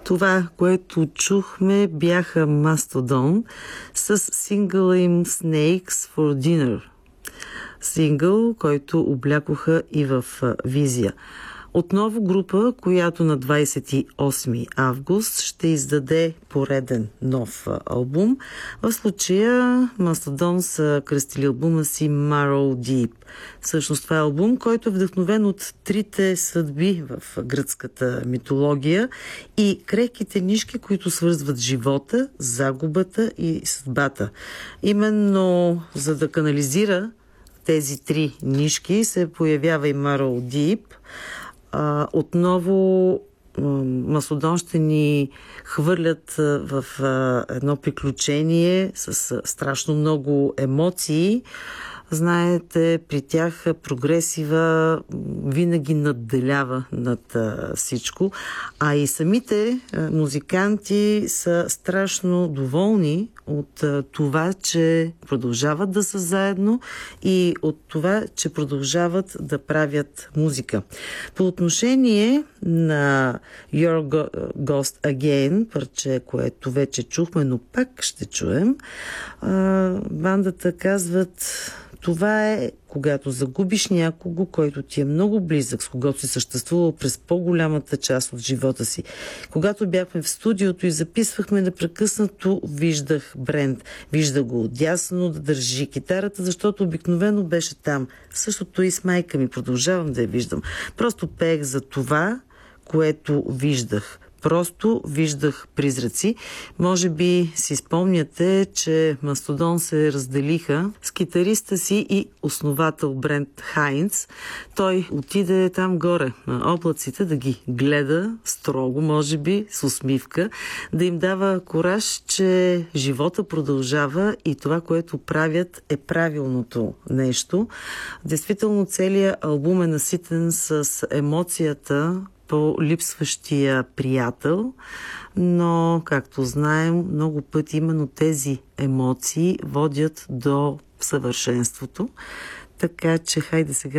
Това, което чухме, бяха Mastodon с сингъла им Snakes for Dinner. Сингъл, който облякоха и в Визия. Отново група, която на 28 август ще издаде пореден нов албум. В случая Mastodon са кръстили албума си Marrow Deep. Всъщност това е албум, който е вдъхновен от трите съдби в гръцката митология и крехките нишки, които свързват живота, загубата и съдбата. Именно за да канализира тези три нишки се появява и Marrow Deep. Отново Mastodon ще ни хвърлят в едно приключение с страшно много емоции. Знаете, при тях прогресива винаги надделява над всичко, а и самите музиканти са страшно доволни от това, че продължават да са заедно и от това, че продължават да правят музика. По отношение на Your Ghost Again, парче, което вече чухме, но пак ще чуем, бандата казват: това е когато загубиш някого, който ти е много близък, с когото си съществувал през по-голямата част от живота си. Когато бяхме в студиото и записвахме, непрекъснато виждах Брент. Вижда го отдясно да държи китарата, защото обикновено беше там. Същото и с майка ми. Продължавам да я виждам. Просто пеех за това, което виждах. Просто виждах призраци. Може би си спомняте, че Mastodon се разделиха с китариста си и основател Брент Хайнц. Той отиде там горе на облаците да ги гледа строго, може би с усмивка, да им дава кураж, че живота продължава и това, което правят, е правилното нещо. Действително целият албум е наситен с емоцията по липсващия приятел, но, както знаем, много пъти именно тези емоции водят до съвършенството. Така че хайде сега